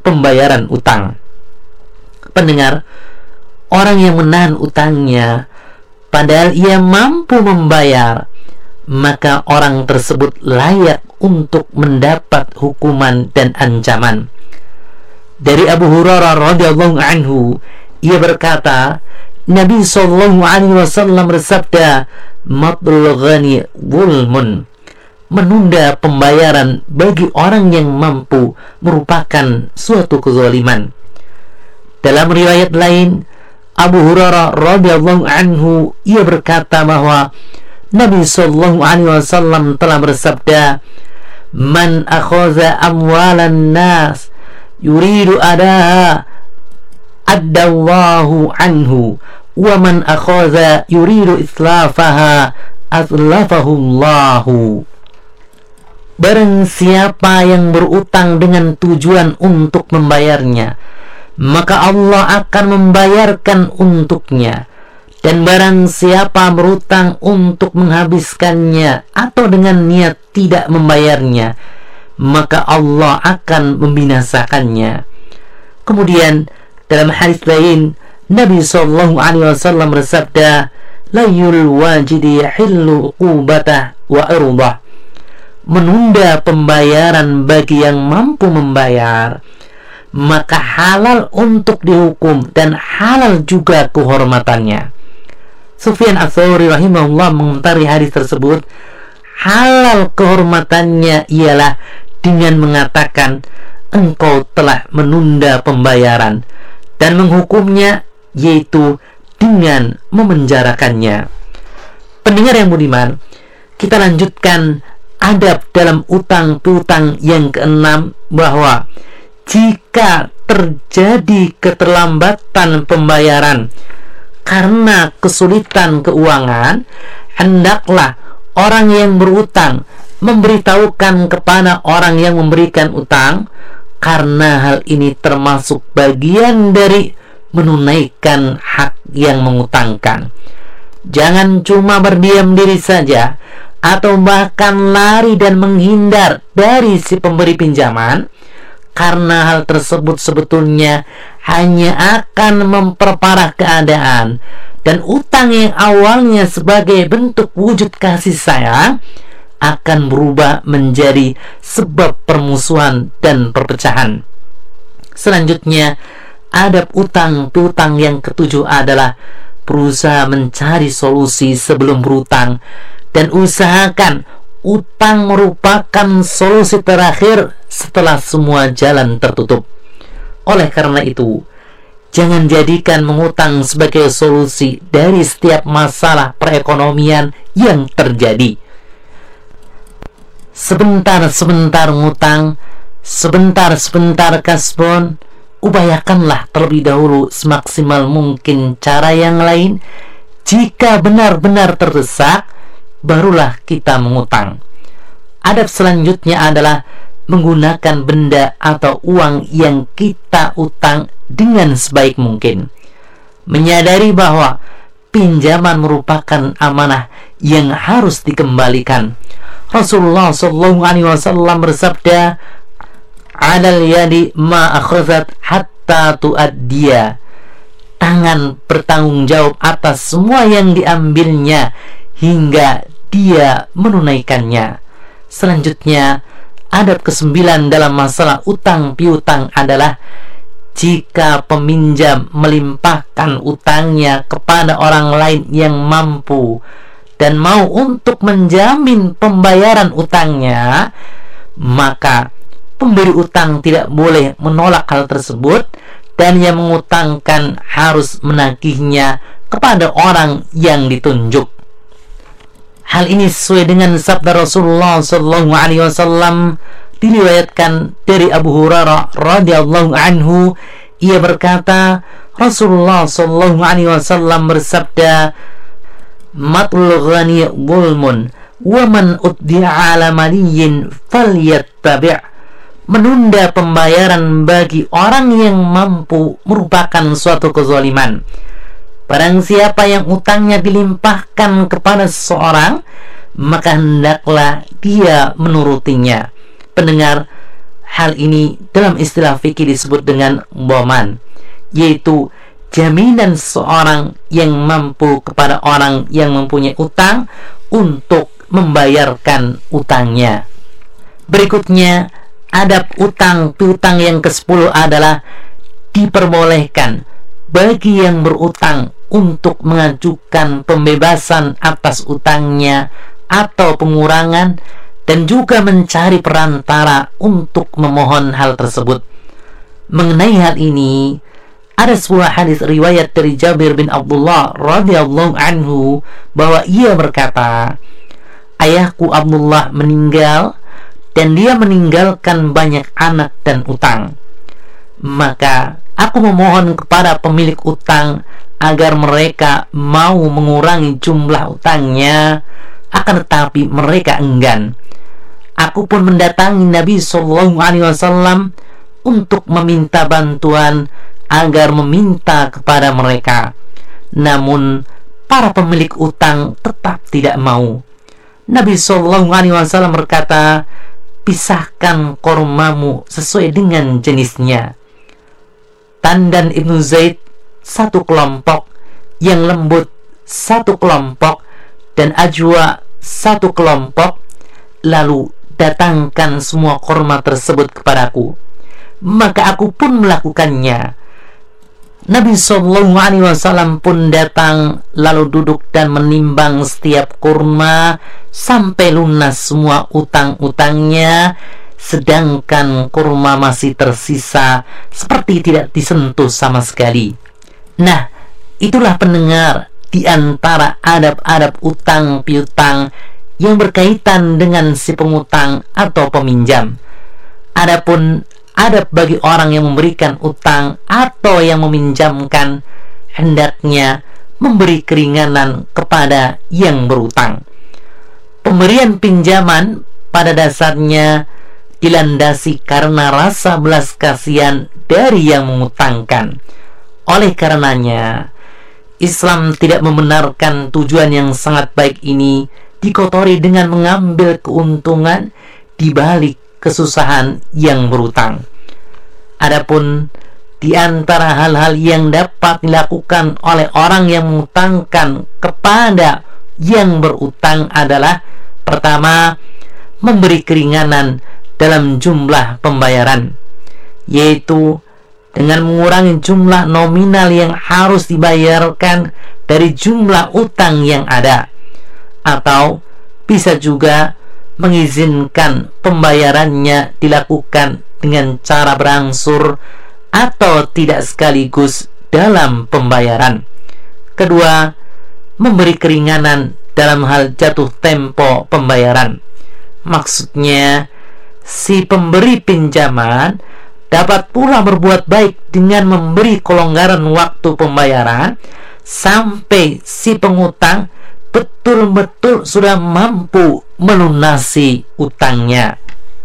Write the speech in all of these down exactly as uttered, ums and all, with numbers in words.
pembayaran utang. Pendengar, orang yang menahan utangnya padahal ia mampu membayar, maka orang tersebut layak untuk mendapat hukuman dan ancaman. Dari Abu Hurairah radhiyallahu anhu, ia berkata, Nabi sallallahu alaihi wasallam bersabda, "Matlul ghani zulmun." Menunda pembayaran bagi orang yang mampu merupakan suatu kezaliman. Dalam riwayat lain, Abu Hurairah radhiyallahu anhu ia berkata bahwa Nabi sallallahu alaihi wasallam telah bersabda, "Man akhadha amwalan nas yuridu adaha addallahu anhu, wa man akhadha yuridu islafaha aslafahullahu." Barang siapa yang berutang dengan tujuan untuk membayarnya, maka Allah akan membayarkan untuknya. Dan barang siapa berutang untuk menghabiskannya atau dengan niat tidak membayarnya, maka Allah akan membinasakannya. Kemudian dalam hadis lain, Nabi sallallahu alaihi wasallam bersabda, "Layul wajidi yahillu uqubatah wa irdah." Menunda pembayaran bagi yang mampu membayar, maka halal untuk dihukum dan halal juga kehormatannya. Sufyan Ats-Tsauri rahimahullah mengomentari hadis tersebut, halal kehormatannya ialah dengan mengatakan engkau telah menunda pembayaran, dan menghukumnya yaitu dengan memenjarakannya. Pendengar yang budiman, kita lanjutkan adab dalam utang piutang yang keenam, bahwa jika terjadi keterlambatan pembayaran karena kesulitan keuangan, hendaklah orang yang berutang memberitahukan kepada orang yang memberikan utang, karena hal ini termasuk bagian dari menunaikan hak yang mengutangkan. Jangan cuma berdiam diri saja atau bahkan lari dan menghindar dari si pemberi pinjaman, karena hal tersebut sebetulnya hanya akan memperparah keadaan, dan utang yang awalnya sebagai bentuk wujud kasih sayang akan berubah menjadi sebab permusuhan dan perpecahan. Selanjutnya, adab utang piutang yang ketujuh adalah berusaha mencari solusi sebelum berutang, dan usahakan utang merupakan solusi terakhir setelah semua jalan tertutup. Oleh karena itu, jangan jadikan mengutang sebagai solusi dari setiap masalah perekonomian yang terjadi. Sebentar-sebentar ngutang, sebentar-sebentar kasbon, upayakanlah terlebih dahulu semaksimal mungkin cara yang lain. Jika benar-benar terdesak, barulah kita mengutang. Adab selanjutnya adalah menggunakan benda atau uang yang kita utang dengan sebaik mungkin. Menyadari bahwa pinjaman merupakan amanah yang harus dikembalikan. Rasulullah sallallahu alaihi wasallam bersabda, "Alal yadi ma akhazat hatta tuaddiya." Tangan bertanggung jawab atas semua yang diambilnya hingga dia menunaikannya. Selanjutnya, adab kesembilan dalam masalah utang piutang adalah jika peminjam melimpahkan utangnya kepada orang lain yang mampu dan mau untuk menjamin pembayaran utangnya, maka pemberi utang tidak boleh menolak hal tersebut, dan yang mengutangkan harus menagihnya kepada orang yang ditunjuk. Hal ini sesuai dengan sabda Rasulullah sallallahu alaihi wasallam, diriwayatkan dari Abu Hurairah radhiyallahu anhu. Ia berkata, Rasulullah sallallahu alaihi wasallam bersabda, "Matlul ghani zulmun, wa man uddi'a ala maliyin falyattabi'." Menunda pembayaran bagi orang yang mampu merupakan suatu kezaliman. Barang siapa yang utangnya dilimpahkan kepada seseorang, maka hendaklah dia menurutinya. Pendengar, Hal ini dalam istilah fikih disebut dengan dhaman, yaitu jaminan seorang yang mampu kepada orang yang mempunyai utang untuk membayarkan utangnya. Berikutnya, adab utang piutang yang kesepuluh adalah diperbolehkan bagi yang berutang untuk mengajukan pembebasan atas utangnya atau pengurangan, dan juga mencari perantara untuk memohon hal tersebut. Mengenai hal ini, ada sebuah hadis riwayat dari Jabir bin Abdullah radhiyallahu anhu bahwa ia berkata, ayahku Abdullah meninggal dan dia meninggalkan banyak anak dan utang. Maka aku memohon kepada pemilik utang agar mereka mau mengurangi jumlah utangnya, akan tetapi mereka enggan. Aku pun mendatangi Nabi Shallallahu Alaihi Wasallam untuk meminta bantuan agar meminta kepada mereka. Namun para pemilik utang tetap tidak mau. Nabi Shallallahu Alaihi Wasallam berkata, pisahkan kormamu sesuai dengan jenisnya. Tandan Ibnu Zaid satu kelompok, yang lembut satu kelompok, dan ajwa satu kelompok. Lalu datangkan semua korma tersebut kepadaku, maka aku pun melakukannya. Nabi Shallallahu Alaihi Wasallam pun datang lalu duduk dan menimbang setiap kurma sampai lunas semua utang-utangnya, sedangkan kurma masih tersisa seperti tidak disentuh sama sekali. Nah, itulah pendengar di antara adab-adab utang piutang yang berkaitan dengan si pengutang atau peminjam. Adapun adab bagi orang yang memberikan utang atau yang meminjamkan, hendaknya memberi keringanan kepada yang berutang. Pemberian pinjaman pada dasarnya dilandasi karena rasa belas kasihan dari yang mengutangkan. Oleh karenanya, Islam tidak membenarkan tujuan yang sangat baik ini dikotori dengan mengambil keuntungan di balik kesusahan yang berutang. Adapun di antara hal-hal yang dapat dilakukan oleh orang yang mengutangkan kepada yang berutang adalah, pertama, memberi keringanan dalam jumlah pembayaran, yaitu dengan mengurangi jumlah nominal yang harus dibayarkan dari jumlah utang yang ada, atau bisa juga mengizinkan pembayarannya dilakukan dengan cara berangsur atau tidak sekaligus dalam pembayaran. Kedua, memberi keringanan dalam hal jatuh tempo pembayaran. Maksudnya, si pemberi pinjaman dapat pula berbuat baik dengan memberi kelonggaran waktu pembayaran sampai si pengutang betul-betul sudah mampu melunasi utangnya.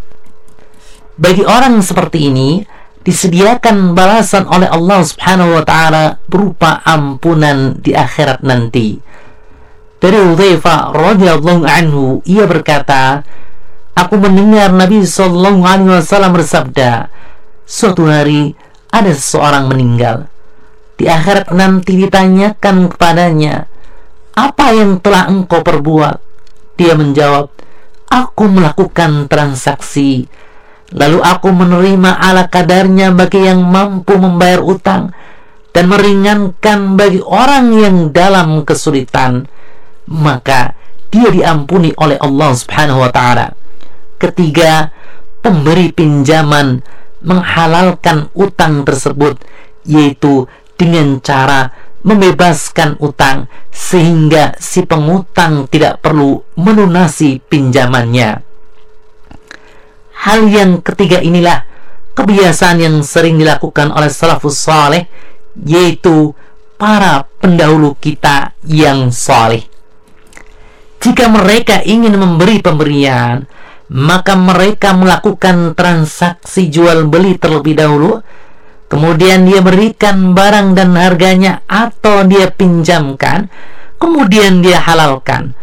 Bagi orang seperti ini disediakan balasan oleh Allah Subhanahu wa taala berupa ampunan di akhirat nanti. Dari Hudzaifah radhiyallahu anhu, ia berkata, aku mendengar Nabi sallallahu alaihi wasallam bersabda, suatu hari ada seseorang meninggal. Di akhirat nanti ditanyakan kepadanya, apa yang telah engkau perbuat? Dia menjawab, aku melakukan transaksi, lalu aku menerima ala kadarnya bagi yang mampu membayar utang, dan meringankan bagi orang yang dalam kesulitan, maka dia diampuni oleh Allah Subhanahu wa taala. Ketiga, pemberi pinjaman menghalalkan utang tersebut, yaitu dengan cara membebaskan utang sehingga si pengutang tidak perlu melunasi pinjamannya. Hal yang ketiga inilah kebiasaan yang sering dilakukan oleh salafus saleh, yaitu para pendahulu kita yang saleh. Jika mereka ingin memberi pemberian, maka mereka melakukan transaksi jual beli terlebih dahulu, kemudian dia berikan barang dan harganya, atau dia pinjamkan, kemudian dia halalkan,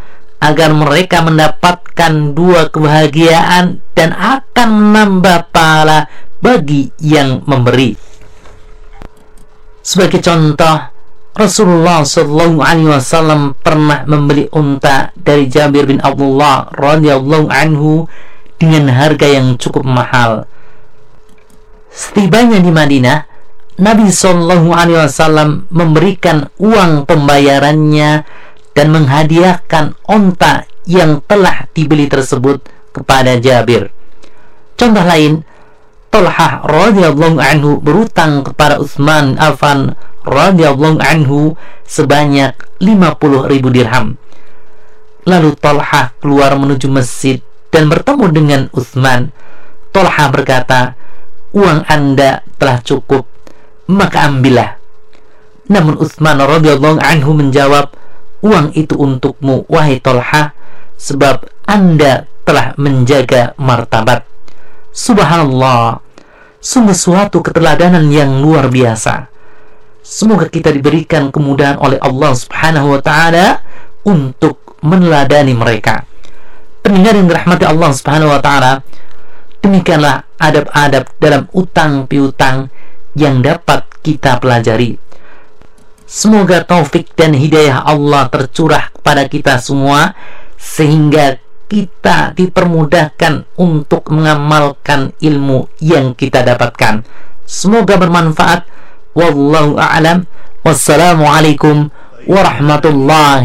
agar mereka mendapatkan dua kebahagiaan dan akan menambah pahala bagi yang memberi. Sebagai contoh, Rasulullah Shallallahu Alaihi Wasallam pernah membeli unta dari Jabir bin Abdullah radhiyallahu anhu dengan harga yang cukup mahal. Setibanya di Madinah, Nabi Shallallahu Alaihi Wasallam memberikan uang pembayarannya dan menghadiahkan unta yang telah dibeli tersebut kepada Jabir. Contoh lain, Talhah radhiyallahu anhu berutang kepada Utsman Affan radhiyallahu anhu sebanyak lima puluh ribu dirham. Lalu Talhah keluar menuju masjid dan bertemu dengan Utsman. Talhah berkata, "Uang Anda telah cukup, maka ambillah." Namun Utsman radhiyallahu anhu menjawab, "Uang itu untukmu, wahai Talhah, sebab Anda telah menjaga martabat." Subhanallah, sungguh suatu keteladanan yang luar biasa. Semoga kita diberikan kemudahan oleh Allah Subhanahu wa taala untuk meneladani mereka. Pendengar yang dirahmati Allah Subhanahu wa taala, demikianlah adab-adab dalam utang piutang yang dapat kita pelajari. Semoga taufik dan hidayah Allah tercurah kepada kita semua, sehingga kita dipermudahkan untuk mengamalkan ilmu yang kita dapatkan. Semoga bermanfaat. Wallahu a'lam. Wassalamualaikum warahmatullahi